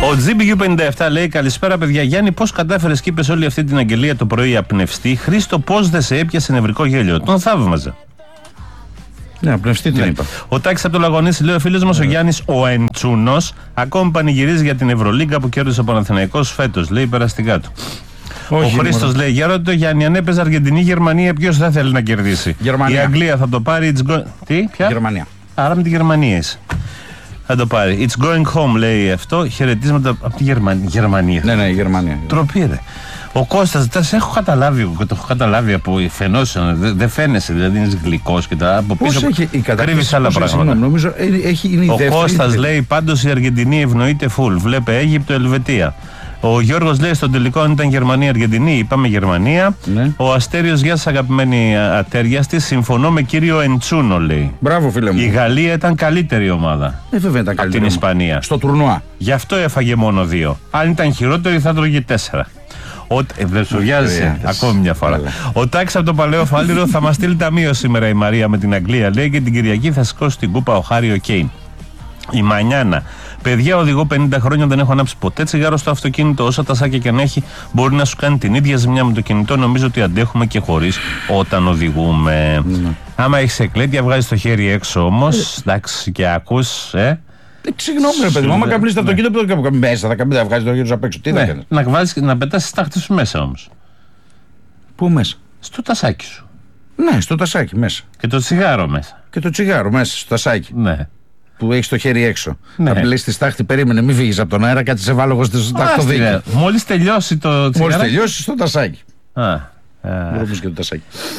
Ο GBU57 λέει: καλησπέρα, παιδιά. Γιάννη, πώς κατάφερες και είπες όλη αυτή την αγγελία το πρωί απνευστή? Χρήστο, πώς δεν σε έπιασε νευρικό γέλιο? Τον θαύμαζα. Ναι, απνευστή την είπα. Ο Τάκης από το Λαγωνίσι λέει: ο φίλος μας ο Γιάννης ο Εντσούνος ακόμη πανηγυρίζει για την Ευρωλίγκα που κέρδισε ο Παναθηναϊκός φέτος. Λέει περαστικά του. Όχι, ο Χρήστος λέει: για ρώτα το Γιάννη, αν έπαιζε Αργεντινή-Γερμανία, ποιος θα θέλει να κερδίσει? Γερμανία. Η Αγγλία θα το πάρει. Τι, ποια? Γερμανία. Άρα με τη Γερμανία είσαι. Θα το πάρει. It's going home, λέει αυτό. Χαιρετίσματα από τη Γερμανία. Ναι, Γερμανία. Τροπή, ρε. Ο Κώστας, το έχω καταλάβει από φαινόσεων. Δεν φαίνεσαι, δηλαδή είναι γλυκός και τα από πίσω. Κρύβεις άλλα πράγματα. Νομίζω είναι η ο δεύτερη. Κώστας λέει: πάντως η Αργεντινή ευνοείται φουλ. Βλέπε Αίγυπτο, Ελβετία. Ο Γιώργος λέει: στον τελικό, αν ήταν Γερμανία-Αργεντινή, είπαμε Γερμανία. Ναι. Ο Αστέριος, γεια σας αγαπημένη ατέριαστη. Συμφωνώ με κύριο Εντσούνο, λέει. Μπράβο, φίλε μου. Η Γαλλία ήταν καλύτερη ομάδα. Βέβαια ήταν καλύτερη. Από την Ισπανία. Στο τουρνουά. Γι' αυτό έφαγε μόνο 2. Αν ήταν χειρότερη, θα τρώγε 4. Δεν σου βιάζει ακόμη μια φορά. Ο Τάκης από το Παλαιό Φάληρο θα μας στείλει ταμείο σήμερα η Μαρία με την Αγγλία, λέει, και την Κυριακή θα σηκώσει την κούπα ο Χάριο Κέιν. Η Μανιάνα. Παιδιά, οδηγώ 50 χρόνια, δεν έχω ανάψει ποτέ τσιγάρο στο αυτοκίνητο. Όσα τασάκια και αν έχει, μπορεί να σου κάνει την ίδια ζημιά με το κινητό. Νομίζω ότι αντέχουμε και χωρίς όταν οδηγούμε. Άμα έχεις εκλέτια, βγάζεις το χέρι έξω όμως. Εντάξει, και ακούς, Συγγνώμη, ρε παιδί μου, άμα καπνίσει το αυτοκίνητο που μέσα, θα βγάζει το χέρι σου απ' έξω. Τι θα κάνει? Να πετάσεις τη στάχτη σου μέσα όμως. Πού μέσα? Στο τασάκι σου. Ναι, στο τασάκι μέσα. Και το τσιγάρο μέσα. Και το τσιγάρο μέσα, στο τασάκι. Ναι. Που έχει το χέρι έξω. Ναι. Θα μπλέξει τη στάχτη, περίμενε, μην φύγει από τον αέρα, κάτσε σε βάλογο στο ταχτοδίκη. Μόλις τελειώσει το τσιγάρο. Μόλις τελειώσει στο τασάκι. Μπορούμε και το τασάκι.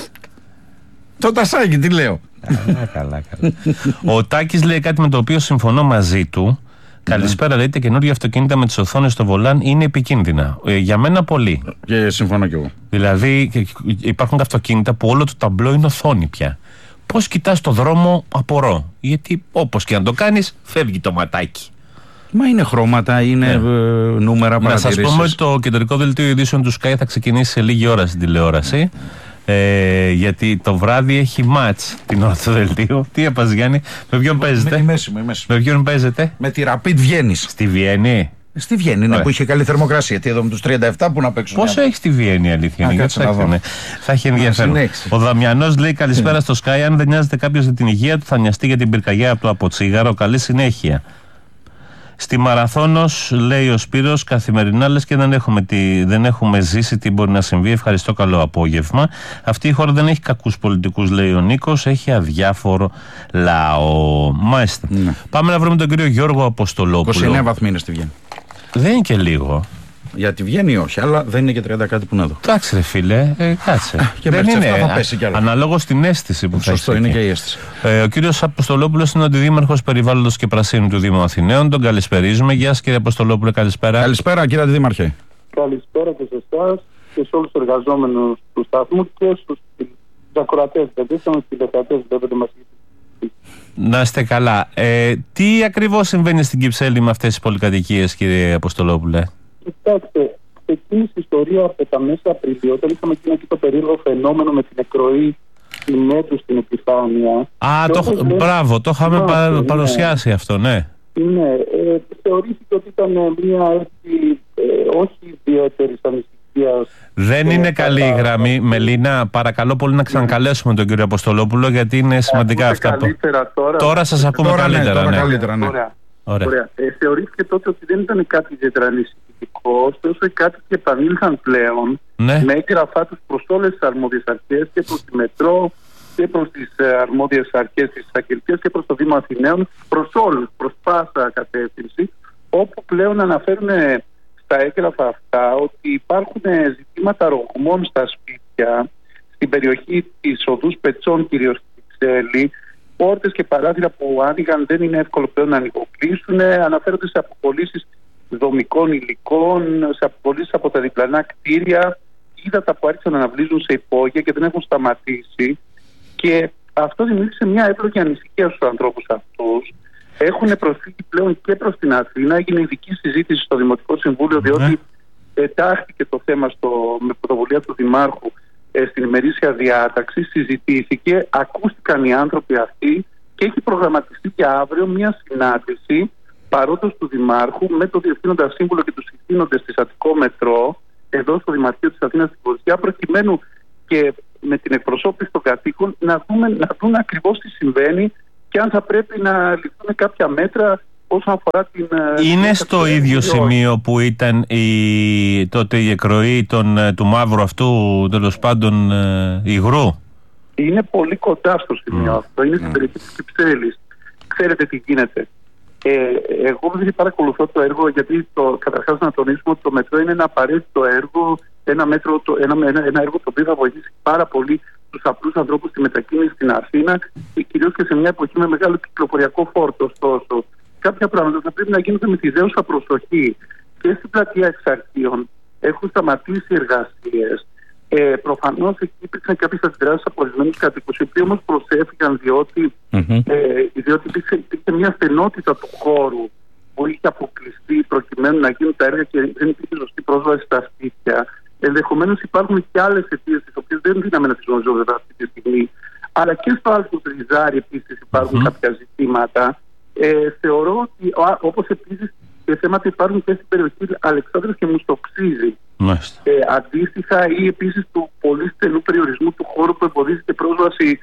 Το τασάκι, τι λέω. Καλά. Ο Τάκης λέει κάτι με το οποίο συμφωνώ μαζί του. Καλησπέρα, λέει, τα καινούργια αυτοκίνητα με τις οθόνες στο βολάν είναι επικίνδυνα. Για μένα πολύ. Και συμφωνώ κι εγώ. Δηλαδή υπάρχουν αυτοκίνητα που όλο το ταμπλό είναι οθόνη πια. Πώς κοιτάς το δρόμο, απορώ. Γιατί όπως και αν το κάνεις, φεύγει το ματάκι. Μα είναι χρώματα, είναι νούμερα, παρατηρήσεις. Να σας πούμε ότι το κεντρικό δελτίο ειδήσεων του Sky θα ξεκινήσει σε λίγη ώρα στην τηλεόραση. Γιατί το βράδυ έχει μάτς την ώρα του δελτίου. Τι έπας, Γιάννη, με ποιον παίζετε? Με ποιον παίζετε? Με τη Rapid Βιέννης. Στη Βιέννη. Στη Βιέννη, ναι, που είχε καλή θερμοκρασία. Τι εδώ με τους 37 που να παίξουν. Πόσο έχει στη Βιέννη, αλήθεια? Θα έχει ενδιαφέρον. Ο Δαμιανός λέει: καλησπέρα στο Sky. Αν δεν νοιάζεται κάποιος για την υγεία του, θα νοιαστεί για την πυρκαγιά του από τσίγαρο. Καλή συνέχεια. Στη Μαραθώνος, λέει ο Σπύρος, καθημερινά λες και δεν έχουμε ζήσει τι μπορεί να συμβεί. Ευχαριστώ, καλό απόγευμα. Αυτή η χώρα δεν έχει κακούς πολιτικούς, λέει ο Νίκος, έχει αδιάφορο λαό. Μάλιστα. Πάμε να βρούμε τον κύριο Γιώργο Αποστολόπουλο. 29 βαθμοί είναι στη Βιέννη. Δεν είναι και λίγο. Για τη Βιέννη όχι, αλλά δεν είναι και 30 κάτι που να δω. Εντάξει, ρε φίλε, κάτσε. Και δεν είναι. Θα πέσει κι άλλο. Αναλόγως στην αίσθηση που θα έχει. Σωστό, είναι και η αίσθηση. Ο κύριος Αποστολόπουλος είναι ο αντιδήμαρχος περιβάλλοντος και πρασίνου του Δήμου Αθηναίων. Τον καλησπερίζουμε. Γεια σας, κύριε Αποστολόπουλε, καλησπέρα. Καλησπέρα, κύριε Αντιδήμαρχε. Καλησπέρα και σε εσάς και σε όλους τους εργαζόμενους του σταθμού και στους ακροατές, δηλαδή στους τηλεθεατές, βλέπετε μας. Να είστε καλά. Τι ακριβώς συμβαίνει στην Κυψέλη με αυτές τις πολυκατοικίες, κύριε Αποστολόπουλε? Κοιτάξτε, ξεκίνησε η ιστορία από τα μέσα Απριλίου, όταν είχαμε εκεί το περίεργο φαινόμενο με την εκροή συνέτου στην επιφάνεια. Μπράβο, το είχαμε παρουσιάσει αυτό, ναι. Ναι, θεωρήθηκε ότι ήταν μια έτσι, όχι ιδιαίτερη ανησυχία. Δεν είναι καλή η γραμμή. Μελίνα, παρακαλώ πολύ να ξανακαλέσουμε τον κύριο Αποστολόπουλο, γιατί είναι σημαντικά αυτά. Τώρα σας ακούμε καλύτερα. Ναι. Ωραία. Θεωρήθηκε τότε ότι δεν ήταν κάτι ιδιαίτερα ανησυχητικό, ωστόσο οι κάτοικοι επανήλθαν πλέον με έγγραφά τους προς όλες τις αρμόδιες αρχές και προς τη Μετρό και προς τις αρμόδιες αρχές της Ακελπίας και προς το Δήμο Αθηναίων, προς όλους, προς πάσα κατεύθυνση, όπου πλέον αναφέρουν στα έγγραφα αυτά ότι υπάρχουν ζητήματα ρογμών στα σπίτια, στην περιοχή της οδούς Πετσών, κυρίως στην Κυψέλη. Πόρτες και παράθυρα που άνοιγαν δεν είναι εύκολο πλέον να ανοιγοκλείσουν. Αναφέρονται σε αποπωλήσεις δομικών υλικών, σε αποπωλήσεις από τα διπλανά κτίρια, ύδατα που άρχισαν να αναβλύζουν σε υπόγεια και δεν έχουν σταματήσει. Και αυτό δημιούργησε μια εύλογη ανησυχία στους ανθρώπους αυτούς. Έχουν προσφύγει πλέον και προς την Αθήνα. Έγινε ειδική συζήτηση στο Δημοτικό Συμβούλιο, διότι εντάχθηκε το θέμα με πρωτοβουλία του Δημάρχου στην ημερήσια διάταξη, συζητήθηκε, ακούστηκαν οι άνθρωποι αυτοί και έχει προγραμματιστεί για αύριο μια συνάντηση παρόντος του Δημάρχου με τον Διευθύνοντα Σύμβουλο και τους συστήνοντες της Αττικό Μετρό εδώ στο Δημαρχείο της Αθήνας στην Βοζιά, προκειμένου και με την εκπροσώπηση των κατοίκων να δούμε ακριβώς τι συμβαίνει και αν θα πρέπει να ληφθούν κάποια μέτρα όσον αφορά την... Είναι στο ίδιο σημείο που ήταν τότε η εκροή του μαύρου αυτού, τέλος πάντων, υγρού. Είναι πολύ κοντά στο σημείο αυτό. Είναι στην περιοχή της Κυψέλης. Ξέρετε τι γίνεται. Εγώ δεν παρακολουθώ το έργο, γιατί καταρχάς να τονίσουμε ότι το μετρό είναι ένα απαραίτητο έργο, ένα έργο το οποίο θα βοηθήσει πάρα πολύ τους απλούς ανθρώπους στη μετακίνηση στην Αθήνα, και κυρίως και σε μια εποχή με μεγάλο κυκλοφοριακό φόρτο. Ωστόσο, κάποια πράγματα θα πρέπει να γίνονται με τη δέουσα προσοχή. Και στην πλατεία Εξαρχείων έχουν σταματήσει εργασίες. Προφανώς εκεί υπήρξαν κάποιες αντιδράσεις από ορισμένους κατοίκους, οι οποίοι όμως προσέφηκαν διότι υπήρξε μια στενότητα του χώρου που είχε αποκλειστεί προκειμένου να γίνουν τα έργα και δεν υπήρχε σωστή πρόσβαση στα σπίτια. Ενδεχομένως υπάρχουν και άλλες αιτίες, τις οποίες δεν δίναμε να τις γνωρίζουμε αυτή τη στιγμή. Αλλά και στο Άλσο Τριζάρι επίσης υπάρχουν κάποια ζητήματα. Θεωρώ ότι όπως επίσης και θέματα υπάρχουν και στην περιοχή Αλεξάνδρας και Μουστοξίδη. Αντίστοιχα, ή επίσης του πολύ στενού περιορισμού του χώρου που εμποδίζει και πρόσβαση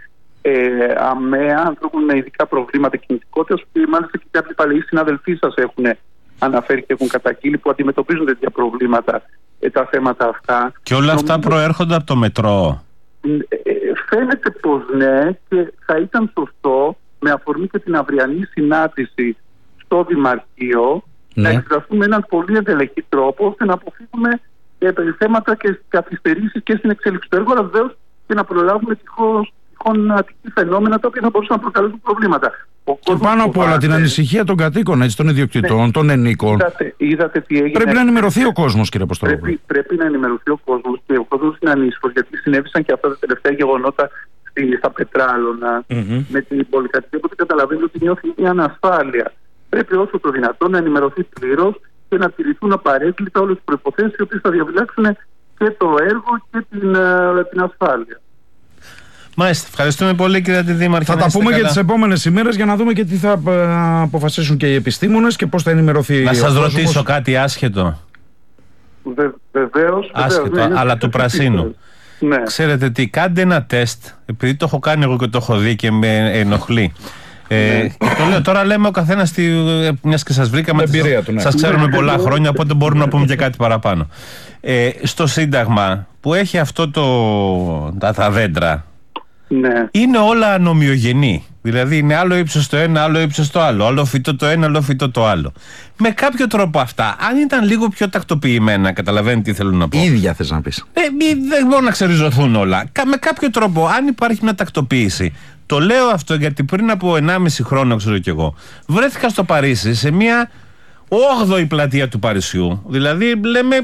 αμαία ανθρώπων με ειδικά προβλήματα κινητικότητας, που μάλιστα και κάποιοι παλαιοί συναδελφοί σας έχουν αναφέρει και έχουν καταγγείλει, που αντιμετωπίζουν τέτοια προβλήματα, τα θέματα αυτά. Και όλα αυτά προέρχονται από το μετρό. Φαίνεται πως ναι, και θα ήταν σωστό με αφορμή και την αυριανή συνάντηση στο Δημαρχείο να εκφραστούμε με έναν πολύ ενδελεχή τρόπο, ώστε να αποφύγουμε θέματα και καθυστερήσεις και στην εξέλιξη του έργου, αλλά βεβαίως και να προλάβουμε τυχόν ατυχή φαινόμενα τα οποία θα μπορούσαν να προκαλέσουν προβλήματα. Και πάνω απ' όλα την ανησυχία των κατοίκων, έτσι, των ιδιοκτητών, των ενίκων. Είδατε τι έγινε. Πρέπει να ενημερωθεί ο κόσμος, κύριε Αποστολόπουλε. Πρέπει να ενημερωθεί ο κόσμος, και ο κόσμος είναι ανήσυχος, γιατί συνέβησαν και αυτά τα τελευταία γεγονότα στα Πετράλωνα με την πολυκατοικία, οπότε καταλαβαίνει ότι νιώθει μια ανασφάλεια. Πρέπει όσο το δυνατόν να ενημερωθεί πλήρως και να τηρηθούν απαραίτητα όλες τις προϋποθέσεις, οι οποίες θα διαβιλάξουν και το έργο και την ασφάλεια. Μάλιστα. Ευχαριστούμε πολύ, κύριε Δήμαρχε. Θα τα πούμε και τις επόμενες ημέρες για να δούμε και τι θα αποφασίσουν και οι επιστήμονες και πώς θα ενημερωθεί. Να σας ρωτήσω κάτι άσχετο. Βεβαίως. Άσχετο, αλλά του πρασίνου. Ναι. Ξέρετε τι, κάντε ένα τεστ, επειδή το έχω κάνει εγώ και το έχω δει και με ενοχλεί. Και το λέω τώρα, λέμε ο καθένας, μιας και σας βρήκαμε, σας ξέρουμε πολλά χρόνια, οπότε μπορούμε να πούμε και κάτι παραπάνω. Στο Σύνταγμα που έχει αυτό τα δέντρα, είναι όλα ανομοιογενή. Δηλαδή είναι άλλο ύψος το ένα, άλλο ύψος το άλλο. Άλλο φυτό το ένα, άλλο φυτό το άλλο. Με κάποιο τρόπο αυτά, αν ήταν λίγο πιο τακτοποιημένα, καταλαβαίνετε τι θέλω να πω. Ίδια θες να πεις. Δεν μπορούν να ξεριζωθούν όλα. Με κάποιο τρόπο, αν υπάρχει μια τακτοποίηση. Το λέω αυτό γιατί πριν από 1,5 χρόνο, ξέρω κι εγώ, βρέθηκα στο Παρίσι σε μια 8η πλατεία του Παρισιού. Δηλαδή, λέμε,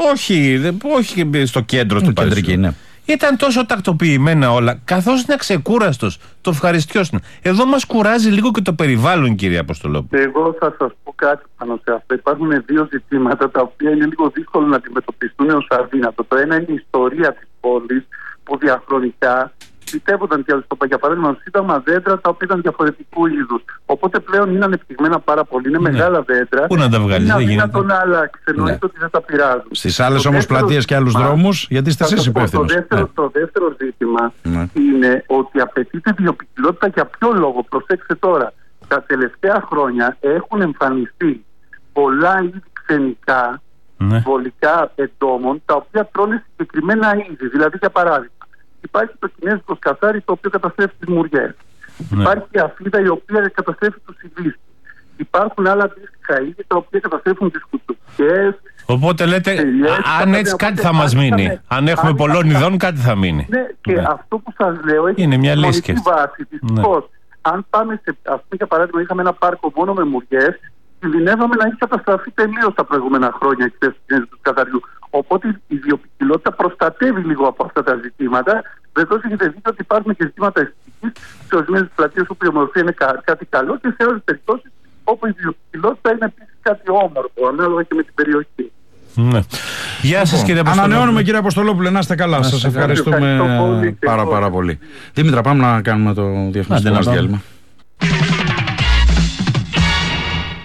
όχι στο κέντρο του Παρισιού. Ναι. Ήταν τόσο τακτοποιημένα όλα, καθώς είναι ξεκούραστος. Το ευχαριστιώσουν. Εδώ μας κουράζει λίγο και το περιβάλλον, κύριε Αποστολόπουλε. Εγώ θα σας πω κάτι πάνω σε αυτό. Υπάρχουν δύο ζητήματα τα οποία είναι λίγο δύσκολο να αντιμετωπιστούν ως αδύνατο. Το ένα είναι η ιστορία της πόλης, που διαχρονικά φυτεύονταν για παράδειγμα στο Σύνταγμα δέντρα τα οποία ήταν διαφορετικού είδους. Οπότε πλέον είναι ανεπτυγμένα πάρα πολύ. Είναι μεγάλα δέντρα. Πού να τα βγάλεις, δεν γίνεται. Να τον άλλαξει. Εννοείται ότι δεν τα πειράζουν. Στις άλλες όμως πλατείες και άλλους δρόμους, γιατί είστε εσείς υπεύθυνος. Το δεύτερο ζήτημα είναι ότι απαιτείται βιοποικιλότητα. Για ποιο λόγο? Προσέξτε τώρα. Τα τελευταία χρόνια έχουν εμφανιστεί πολλά είδη ξενικά βολικά εντόμων, τα οποία τρώνε συγκεκριμένα είδη. Δηλαδή, για παράδειγμα, υπάρχει το κινέζικο σκασάρι, το οποίο καταστρέφει τις μουριές. Υπάρχει η αφίδα, η οποία καταστρέφει τους ηλίθιους. Υπάρχουν άλλα αντίστοιχα είδη, τα οποία καταστρέφουν τις κουτσουκιές. Οπότε λέτε, αν έτσι κάτι θα μας μείνει. Αν έχουμε πολλών ειδών, κάτι θα μείνει. Ναι, και αυτό που σας λέω έχει είναι μια λύση βάση. Δυστυχώς, αν πάμε ας πούμε, για παράδειγμα, είχαμε ένα πάρκο μόνο με μουριές, κινδυνεύαμε να έχει καταστραφεί τελείως τα προηγούμενα χρόνια εξαιτίας του σκασαριού. Οπότε η βιοποικιλότητα προστατεύει λίγο από αυτά τα ζητήματα. Βεβαίως έχετε δει ότι υπάρχουν και ζητήματα αισθητικής σε ορισμένες πλατείες όπου η ομορφία είναι κάτι καλό, και σε άλλες περιπτώσεις όπου η βιοποικιλότητα είναι επίσης κάτι όμορφο, ανάλογα και με την περιοχή. Ναι. Γεια σας, κύριε Αποστολόπουλε. Ανανεώνουμε, κύριε Αποστολόπουλε, να είστε καλά. Σας ευχαριστούμε πάρα πολύ. Δήμητρα, πάμε να κάνουμε το διαφημιστικό μας διάλειμμα.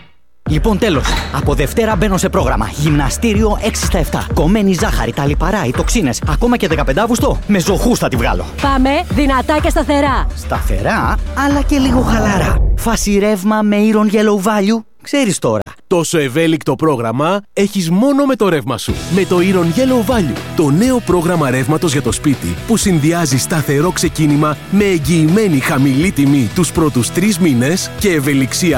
Λοιπόν, τέλος. Από Δευτέρα μπαίνω σε πρόγραμμα. Γυμναστήριο 6 στα 7. Κομμένη ζάχαρη, τα λιπαρά, οι τοξίνες. Ακόμα και 15 Αύγουστο με ζωχούς θα τη βγάλω. Πάμε δυνατά και σταθερά. Σταθερά, αλλά και λίγο χαλαρά. Φάση ρεύμα με Iron Yellow Value. Ξέρεις τώρα. Τόσο ευέλικτο πρόγραμμα έχεις μόνο με το ρεύμα σου. Με το Iron Yellow Value, το νέο πρόγραμμα ρεύματος για το σπίτι που συνδυάζει σταθερό ξεκίνημα με εγγυημένη χαμηλή τιμή τους πρώτους 3 μήνες και ευελιξία